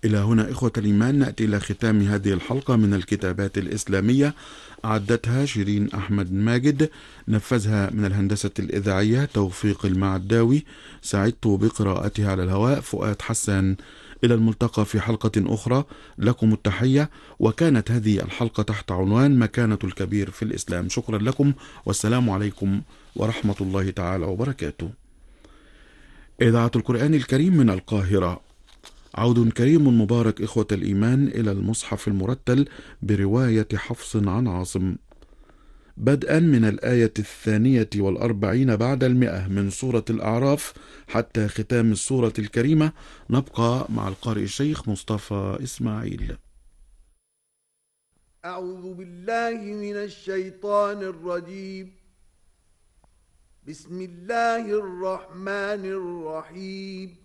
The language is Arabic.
إلى هنا إخوة الإيمان نأتي إلى ختام هذه الحلقة من الكتابات الإسلامية، أعدتها شيرين أحمد ماجد، نفذها من الهندسة الإذاعية توفيق المعداوي، سعدت بقراءتها على الهواء فؤاد حسان. إلى الملتقى في حلقة أخرى، لكم التحية. وكانت هذه الحلقة تحت عنوان مكانة الكبير في الإسلام. شكرا لكم والسلام عليكم ورحمة الله تعالى وبركاته. إذاعة القرآن الكريم من القاهرة. عود كريم مبارك إخوة الإيمان إلى المصحف المرتل برواية حفص عن عاصم، بدءا من الآية 42 بعد 100 من سورة الأعراف حتى ختام السورة الكريمة. نبقى مع القارئ الشيخ مصطفى إسماعيل. أعوذ بالله من الشيطان الرجيم. بسم الله الرحمن الرحيم.